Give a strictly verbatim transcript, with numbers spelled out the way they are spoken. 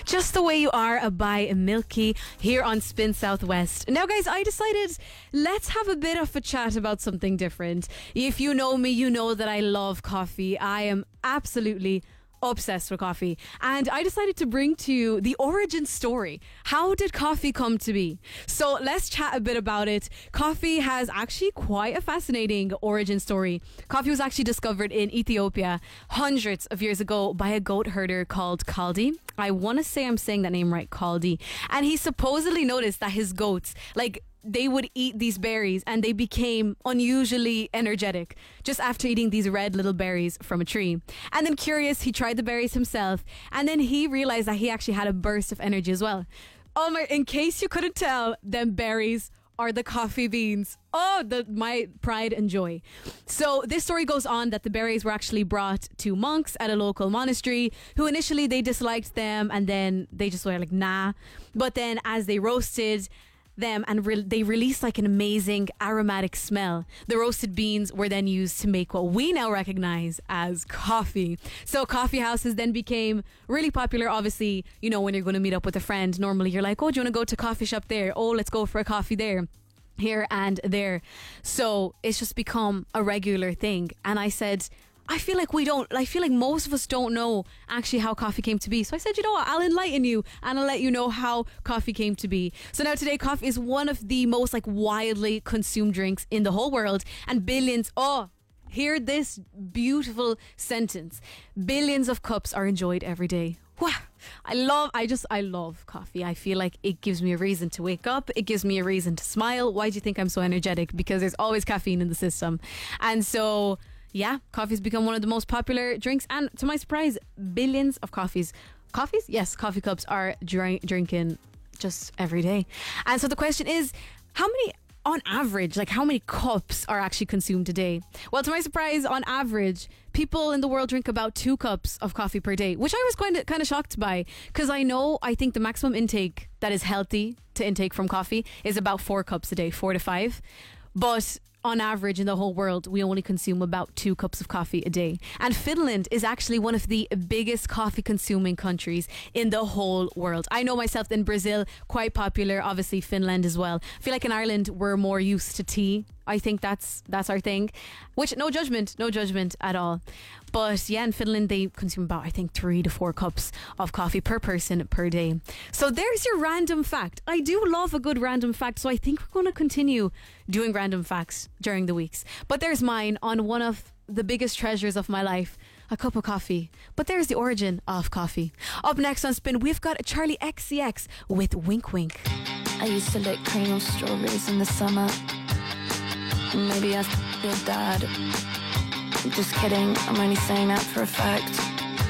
Just the Way You Are by Milky here on Spin Southwest. Now, guys, I decided let's have a bit of a chat about something different. If you know me, you know that I love coffee. I am absolutely obsessed with coffee, and I decided to bring to you the origin story. How did coffee come to be? So let's chat a bit about it. Coffee has actually quite a fascinating origin story. Coffee was actually discovered in Ethiopia hundreds of years ago by a goat herder called Kaldi. I want to say I'm saying that name right, Kaldi. And he supposedly noticed that his goats, like, they would eat these berries and they became unusually energetic just after eating these red little berries from a tree. And then, curious, he tried the berries himself, and then he realized that he actually had a burst of energy as well. Oh my, in case you couldn't tell, them berries are the coffee beans. Oh, the, my pride and joy. So this story goes on that the berries were actually brought to monks at a local monastery, who initially they disliked them, and then they just were like, nah. But then as they roasted them and re- they released like an amazing aromatic smell, the roasted beans were then used to make what we now recognize as coffee. So coffee houses then became really popular. Obviously, you know, when you're going to meet up with a friend, normally you're like, oh, do you want to go to a coffee shop there? Oh, let's go for a coffee there, here and there. So it's just become a regular thing. And I said, I feel like we don't, I feel like most of us don't know actually how coffee came to be. So I said, you know what, I'll enlighten you and I'll let you know how coffee came to be. So now today, coffee is one of the most like widely consumed drinks in the whole world, and billions, oh, hear this beautiful sentence, billions of cups are enjoyed every day. Wow. I love, I just, I love coffee. I feel like it gives me a reason to wake up. It gives me a reason to smile. Why do you think I'm so energetic? Because there's always caffeine in the system. And so, yeah, coffee's become one of the most popular drinks, and to my surprise, billions of coffees, coffees? Yes, coffee cups are drink, drinking just every day. And so the question is, how many, on average, like how many cups are actually consumed a day? Well, to my surprise, on average, people in the world drink about two cups of coffee per day, which I was kind of kind of shocked by, because I know, I think the maximum intake that is healthy to intake from coffee is about four cups a day, four to five. But on average in the whole world, we only consume about two cups of coffee a day. And Finland is actually one of the biggest coffee consuming countries in the whole world. I know myself, in Brazil, quite popular, obviously Finland as well. I feel like in Ireland we're more used to tea. I think that's that's our thing, which no judgment, no judgment at all. But yeah, in Finland they consume about, I think, three to four cups of coffee per person per day. So there's your random fact. I do love a good random fact, so I think we're going to continue doing random facts during the weeks. But there's mine on one of the biggest treasures of my life, a cup of coffee. But there's the origin of coffee. Up next on Spin, we've got Charlie X C X with Wink Wink. I used to lick cream of strawberries in the summer. Maybe I f***ed your dad. Just kidding, I'm only saying that for a fact.